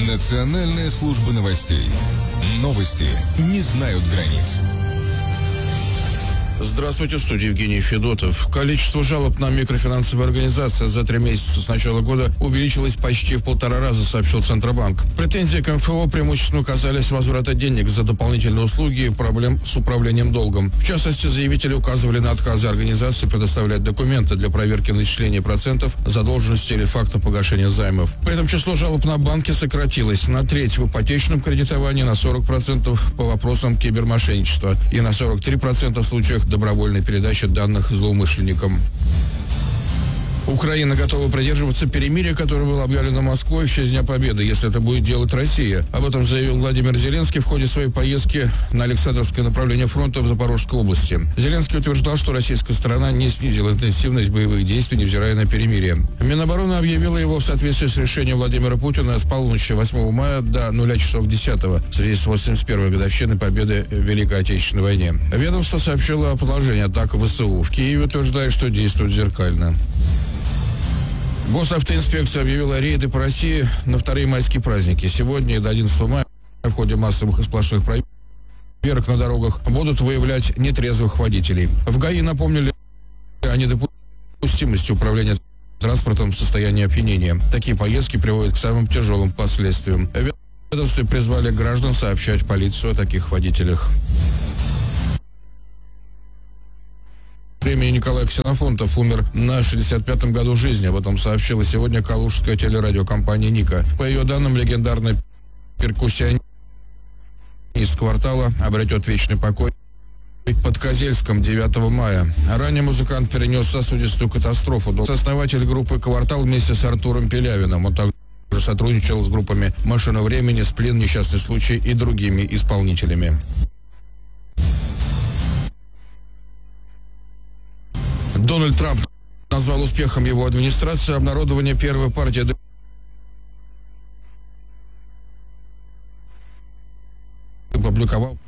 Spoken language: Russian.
Национальная служба новостей. Новости не знают границ. Здравствуйте, в студии Евгений Федотов. Количество жалоб на микрофинансовые организации за 3 месяца с начала года увеличилось почти в 1,5 раза, сообщил Центробанк. Претензии к МФО преимущественно касались возврата денег за дополнительные услуги и проблем с управлением долгом. В частности, заявители указывали на отказы организации предоставлять документы для проверки начисления процентов задолженности или факта погашения займов. При этом число жалоб на банки сократилось на треть в ипотечном кредитовании, на 40% по вопросам кибермошенничества и на 43% в случаях добровольной передачи данных злоумышленникам. Украина готова придерживаться перемирия, которое было объявлено Москвой в честь Дня Победы, если это будет делать Россия. Об этом заявил Владимир Зеленский в ходе своей поездки на Александровское направление фронта в Запорожской области. Зеленский утверждал, что российская сторона не снизила интенсивность боевых действий, невзирая на перемирие. Минобороны объявила его в соответствии с решением Владимира Путина с полуночи 8 мая до 0 часов 10 в связи с 81-й годовщиной победы в Великой Отечественной войне. Ведомство сообщило о продолжении атак ВСУ. В Киеве утверждает, что действует зеркально. Госавтоинспекция объявила рейды по России на вторые майские праздники. Сегодня и до 11 мая в ходе массовых и сплошных проверок на дорогах будут выявлять нетрезвых водителей. В ГАИ напомнили о недопустимости управления транспортом в состоянии опьянения. Такие поездки приводят к самым тяжелым последствиям. В ведомстве призвали граждан сообщать полицию о таких водителях. Времени Николай Ксенофонтов умер на 65-м году жизни. Об этом сообщила сегодня калужская телерадиокомпания «Ника». По ее данным, легендарный перкуссионист «Квартала» обретет вечный покой под Козельском 9 мая. Ранее музыкант перенес сосудистую катастрофу. Сооснователь группы «Квартал» вместе с Артуром Пелявиным. Он также сотрудничал с группами «Машина времени», «Сплин», «Несчастный случай» и другими исполнителями. Дональд Трамп назвал успехом его администрации обнародование первой партии опубликовал